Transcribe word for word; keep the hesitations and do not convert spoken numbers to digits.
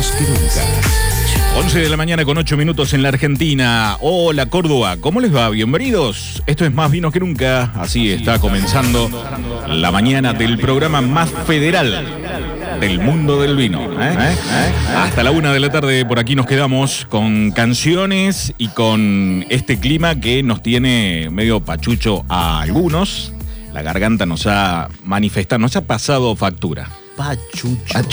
vinos que nunca. once de la mañana con ocho minutos en la Argentina. Hola Córdoba, ¿cómo les va? Bienvenidos. Esto es Más Vinos que Nunca. Así está comenzando la mañana del programa más federal del mundo del vino. ¿eh? ¿Eh? ¿Eh? Hasta la una de la tarde por aquí nos quedamos con canciones y con este clima que nos tiene medio pachucho a algunos. La garganta nos ha manifestado, nos ha pasado factura. Pachucho.